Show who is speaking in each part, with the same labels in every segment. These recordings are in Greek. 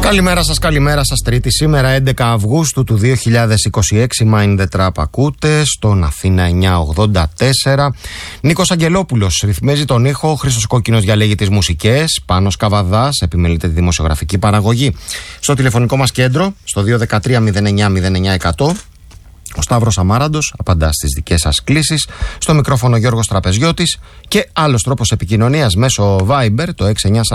Speaker 1: Καλημέρα σας. Τρίτη σήμερα 11 Αυγούστου του 2026. Mind the Trap ακούτε στον Αθήνα 984. Νίκος Αγγελόπουλος ρυθμίζει τον ήχο, Χρήστος Κόκκινος διαλέγει τις μουσικές, Πάνος Καβαδάς επιμελείται τη δημοσιογραφική παραγωγή. Στο τηλεφωνικό μας κέντρο, στο 213-09-09-100. Ο Σταύρος Αμάραντος απαντά στις δικές σας κλήσεις. Στο μικρόφωνο Γιώργος Τραπεζιώτης. Και άλλος τρόπος επικοινωνίας μέσω Viber, το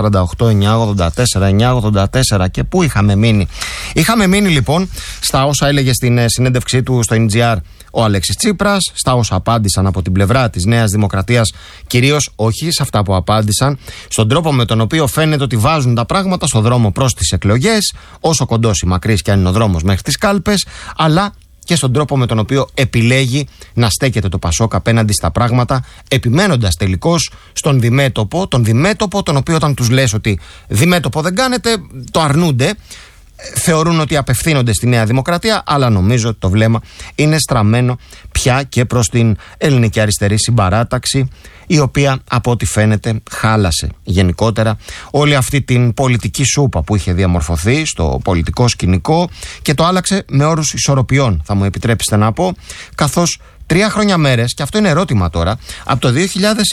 Speaker 1: 6948-984-984. Και πού είχαμε μείνει? Είχαμε μείνει λοιπόν στα όσα έλεγε στην συνέντευξή του στο NGR ο Αλέξης Τσίπρας, στα όσα απάντησαν από την πλευρά της Νέας Δημοκρατίας, κυρίως όχι σε αυτά που απάντησαν, στον τρόπο με τον οποίο φαίνεται ότι βάζουν τα πράγματα στο δρόμο προς τις εκλογές, όσο κοντός ή μακρύς και αν είναι ο δρόμος μέχρι τις κάλπες, αλλά και στον τρόπο με τον οποίο επιλέγει να στέκεται το Πασόκ απέναντι στα πράγματα, επιμένοντας τελικώς στον διμέτωπο, τον οποίο όταν τους λες ότι διμέτωπο δεν κάνετε, το αρνούνται. Θεωρούν ότι απευθύνονται στη Νέα Δημοκρατία, αλλά νομίζω ότι το βλέμμα είναι στραμμένο πια και προς την ελληνική αριστερή συμπαράταξη, η οποία από ό,τι φαίνεται χάλασε γενικότερα όλη αυτή την πολιτική σούπα που είχε διαμορφωθεί στο πολιτικό σκηνικό και το άλλαξε με όρους ισορροπιών, θα μου επιτρέψετε να πω, καθώς 3 χρόνια μέρες, και αυτό είναι ερώτημα τώρα, από το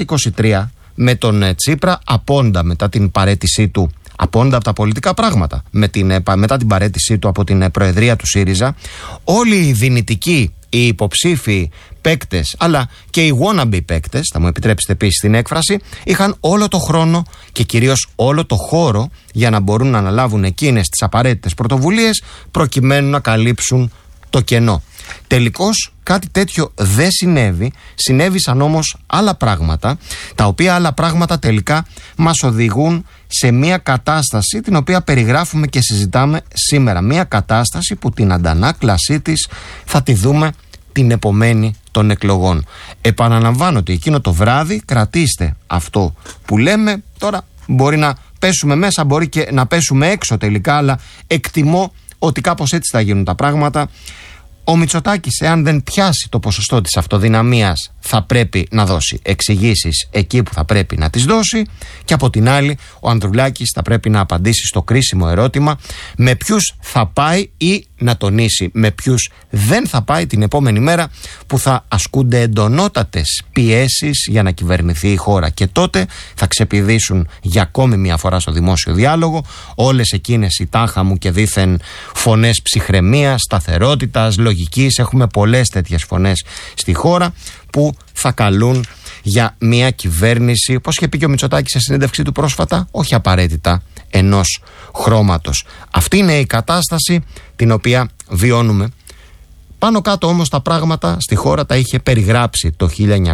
Speaker 1: 2023 με τον Τσίπρα απόντα μετά την παραίτησή του, απόντα από τα πολιτικά πράγματα, μετά την παραίτησή του από την Προεδρία του ΣΥΡΙΖΑ, όλοι οι δυνητικοί, οι υποψήφοι παίκτες, αλλά και οι wannabe παίκτες, θα μου επιτρέψετε επίσης την έκφραση, είχαν όλο το χρόνο και κυρίως όλο το χώρο για να μπορούν να αναλάβουν εκείνες τις απαραίτητες πρωτοβουλίες προκειμένου να καλύψουν το κενό. Τελικώς κάτι τέτοιο δεν συνέβη, συνέβησαν όμως άλλα πράγματα, τα οποία άλλα πράγματα τελικά μας οδηγούν σε μια κατάσταση την οποία περιγράφουμε και συζητάμε σήμερα. Μια κατάσταση που την αντανάκλασή της θα τη δούμε την επομένη των εκλογών. Επαναλαμβάνω ότι εκείνο το βράδυ, κρατήστε αυτό που λέμε, τώρα μπορεί να πέσουμε μέσα, μπορεί και να πέσουμε έξω τελικά, αλλά εκτιμώ ότι κάπως έτσι θα γίνουν τα πράγματα. Ο Μητσοτάκης, εάν δεν πιάσει το ποσοστό της αυτοδυναμίας, θα πρέπει να δώσει εξηγήσεις εκεί που θα πρέπει να τις δώσει, και από την άλλη ο Ανδρουλάκης θα πρέπει να απαντήσει στο κρίσιμο ερώτημα με ποιους θα πάει, ή να τονίσει με ποιους δεν θα πάει την επόμενη μέρα που θα ασκούνται εντονότατες πιέσεις για να κυβερνηθεί η χώρα. Και τότε θα ξεπηδήσουν για ακόμη μια φορά στο δημόσιο διάλογο όλες εκείνες οι τάχα μου και δήθεν φωνές ψυχραιμίας, σταθερότητας, λογικής. Έχουμε πολλές τέτοιες φωνές στη χώρα που θα καλούν για μια κυβέρνηση, όπως είχε πει και ο Μητσοτάκης σε συνέντευξή του πρόσφατα, όχι απαραίτητα ενός χρώματος. Αυτή είναι η κατάσταση την οποία βιώνουμε. Πάνω κάτω όμως τα πράγματα στη χώρα τα είχε περιγράψει το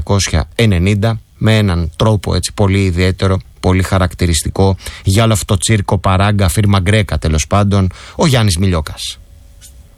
Speaker 1: 1990 με έναν τρόπο έτσι πολύ ιδιαίτερο, πολύ χαρακτηριστικό για όλο αυτό το τσίρκο παράγκα, φίρμα γκρέκα τέλος πάντων, ο Γιάννης Μιλιόκας.